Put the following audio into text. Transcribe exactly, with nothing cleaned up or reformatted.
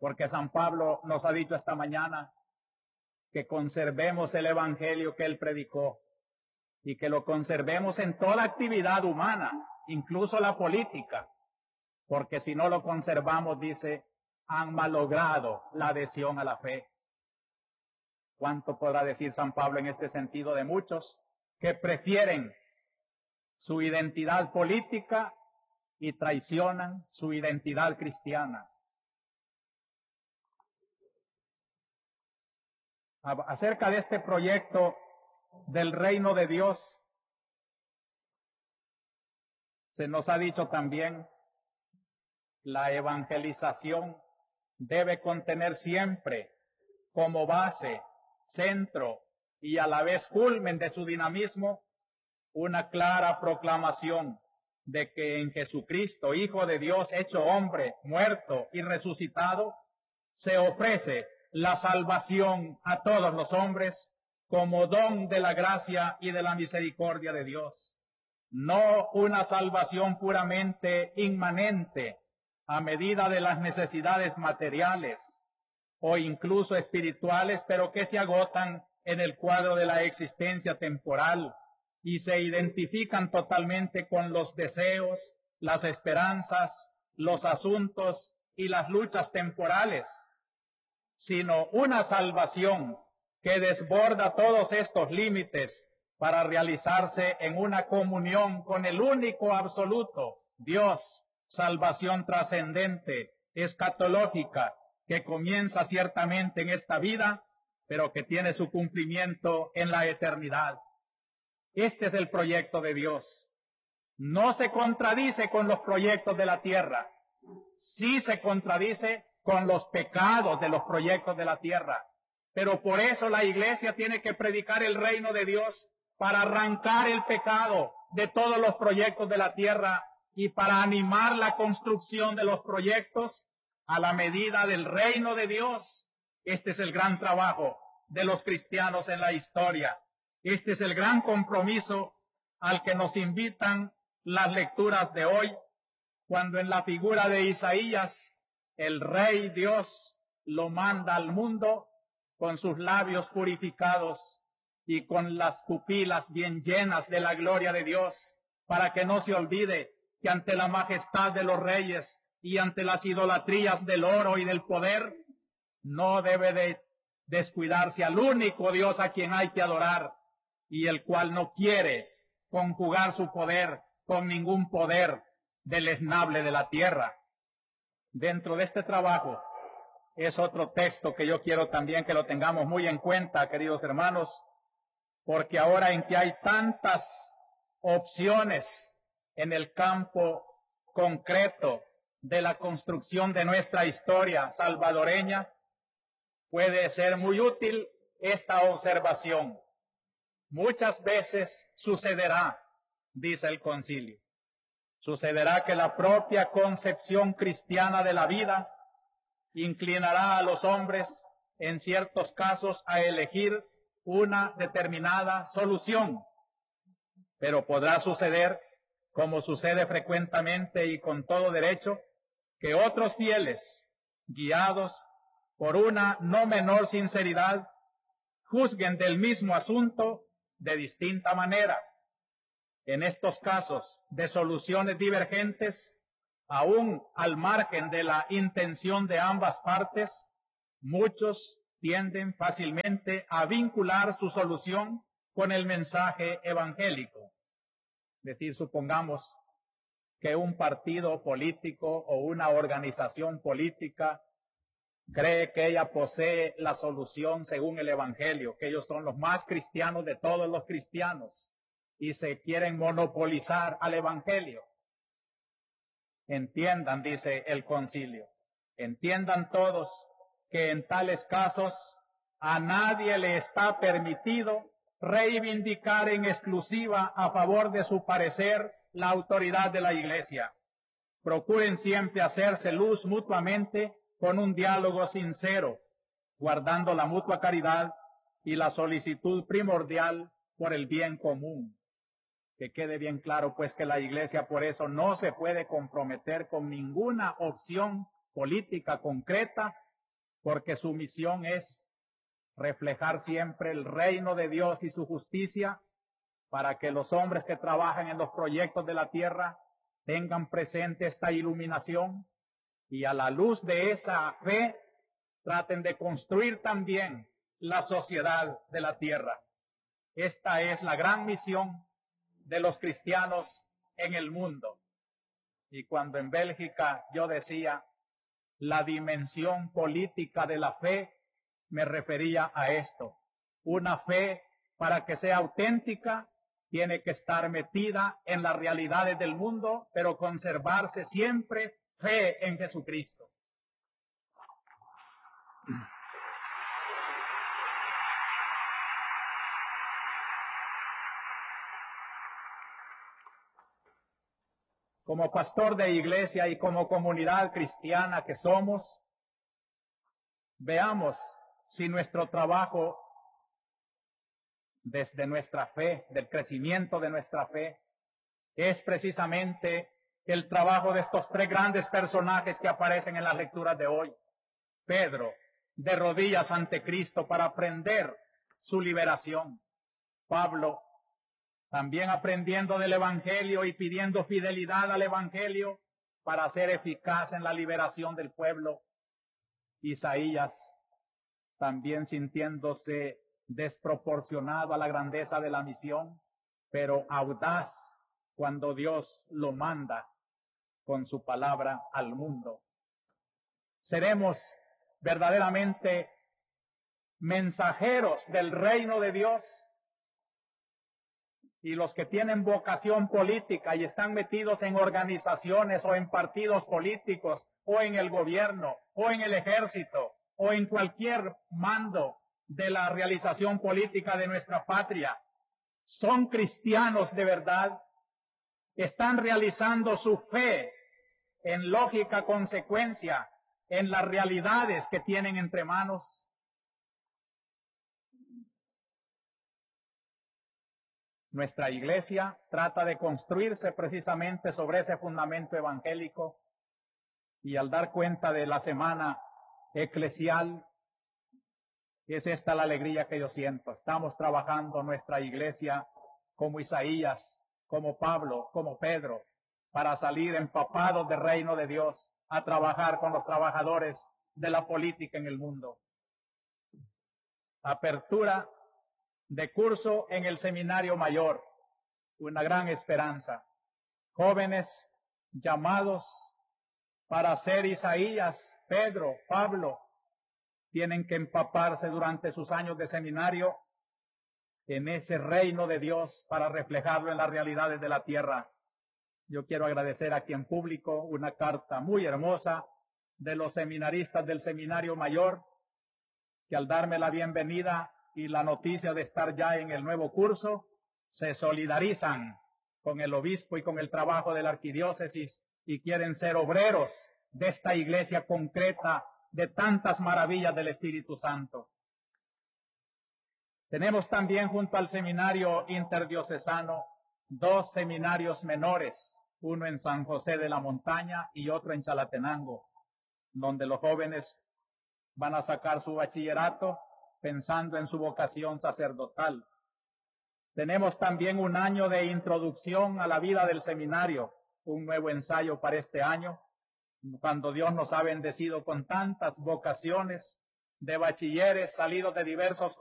porque San Pablo nos ha dicho esta mañana que conservemos el evangelio que él predicó y que lo conservemos en toda actividad humana, incluso la política, porque si no lo conservamos, dice, han malogrado la adhesión a la fe. ¿Cuánto podrá decir San Pablo en este sentido de muchos que prefieren su identidad política y traicionan su identidad cristiana? Acerca de este proyecto del reino de Dios, se nos ha dicho también, la evangelización debe contener siempre como base, centro y a la vez culmen de su dinamismo una clara proclamación de que en Jesucristo, Hijo de Dios, hecho hombre, muerto y resucitado, se ofrece la salvación a todos los hombres como don de la gracia y de la misericordia de Dios. No una salvación puramente inmanente a medida de las necesidades materiales o incluso espirituales, pero que se agotan en el cuadro de la existencia temporal y se identifican totalmente con los deseos, las esperanzas, los asuntos y las luchas temporales, sino una salvación que desborda todos estos límites para realizarse en una comunión con el único absoluto, Dios, salvación trascendente, escatológica, que comienza ciertamente en esta vida, pero que tiene su cumplimiento en la eternidad. Este es el proyecto de Dios. No se contradice con los proyectos de la tierra, sí se contradice con los pecados de los proyectos de la tierra. Pero por eso la Iglesia tiene que predicar el reino de Dios para arrancar el pecado de todos los proyectos de la tierra y para animar la construcción de los proyectos a la medida del reino de Dios. Este es el gran trabajo de los cristianos en la historia. Este es el gran compromiso al que nos invitan las lecturas de hoy, cuando en la figura de Isaías, el Rey Dios lo manda al mundo con sus labios purificados y con las pupilas bien llenas de la gloria de Dios, para que no se olvide que ante la majestad de los reyes y ante las idolatrías del oro y del poder, no debe de descuidarse al único Dios a quien hay que adorar y el cual no quiere conjugar su poder con ningún poder deleznable de la tierra. Dentro de este trabajo es otro texto que yo quiero también que lo tengamos muy en cuenta, queridos hermanos, porque ahora en que hay tantas opciones en el campo concreto de la construcción de nuestra historia salvadoreña, puede ser muy útil esta observación. Muchas veces sucederá, dice el concilio, sucederá que la propia concepción cristiana de la vida inclinará a los hombres en ciertos casos a elegir una determinada solución, pero podrá suceder, como sucede frecuentemente y con todo derecho, que otros fieles, guiados por una no menor sinceridad, juzguen del mismo asunto de distinta manera. En estos casos de soluciones divergentes, aún al margen de la intención de ambas partes, muchos tienden fácilmente a vincular su solución con el mensaje evangélico. Es decir, supongamos que un partido político o una organización política cree que ella posee la solución según el evangelio, que ellos son los más cristianos de todos los cristianos y se quieren monopolizar al evangelio. Entiendan, dice el concilio, entiendan todos que en tales casos a nadie le está permitido reivindicar en exclusiva a favor de su parecer la autoridad de la Iglesia. Procuren siempre hacerse luz mutuamente con un diálogo sincero, guardando la mutua caridad y la solicitud primordial por el bien común. Que quede bien claro, pues, que la Iglesia por eso no se puede comprometer con ninguna opción política concreta porque su misión es reflejar siempre el reino de Dios y su justicia, para que los hombres que trabajan en los proyectos de la tierra tengan presente esta iluminación y a la luz de esa fe traten de construir también la sociedad de la tierra. Esta es la gran misión de los cristianos en el mundo. Y cuando en Bélgica yo decía la dimensión política de la fe, me refería a esto. Una fe, para que sea auténtica, tiene que estar metida en las realidades del mundo, pero conservarse siempre fe en Jesucristo. Como pastor de iglesia y como comunidad cristiana que somos, veamos si nuestro trabajo desde nuestra fe, del crecimiento de nuestra fe, es precisamente el trabajo de estos tres grandes personajes que aparecen en las lecturas de hoy. Pedro, de rodillas ante Cristo para aprender su liberación. Pablo, también aprendiendo del Evangelio y pidiendo fidelidad al Evangelio para ser eficaz en la liberación del pueblo. Isaías, también sintiéndose desproporcionado a la grandeza de la misión, pero audaz cuando Dios lo manda con su palabra al mundo. Seremos verdaderamente mensajeros del reino de Dios, y los que tienen vocación política y están metidos en organizaciones o en partidos políticos o en el gobierno o en el ejército o en cualquier mando de la realización política de nuestra patria, son cristianos de verdad, están realizando su fe en lógica consecuencia en las realidades que tienen entre manos. Nuestra iglesia trata de construirse precisamente sobre ese fundamento evangélico, y al dar cuenta de la semana eclesial, es esta la alegría que yo siento. Estamos trabajando nuestra iglesia como Isaías, como Pablo, como Pedro, para salir empapados del reino de Dios, a trabajar con los trabajadores de la política en el mundo. Apertura de curso en el seminario mayor, una gran esperanza. Jóvenes llamados para ser Isaías, Pedro, Pablo, tienen que empaparse durante sus años de seminario en ese reino de Dios para reflejarlo en las realidades de la tierra. Yo quiero agradecer aquí en público una carta muy hermosa de los seminaristas del seminario mayor, que al darme la bienvenida y la noticia de estar ya en el nuevo curso, se solidarizan con el obispo y con el trabajo de la arquidiócesis y quieren ser obreros de esta iglesia concreta de tantas maravillas del Espíritu Santo. Tenemos también junto al seminario interdiocesano dos seminarios menores, uno en San José de la Montaña y otro en Chalatenango, donde los jóvenes van a sacar su bachillerato pensando en su vocación sacerdotal. Tenemos también un año de introducción a la vida del seminario, un nuevo ensayo para este año, cuando Dios nos ha bendecido con tantas vocaciones de bachilleres salidos de diversos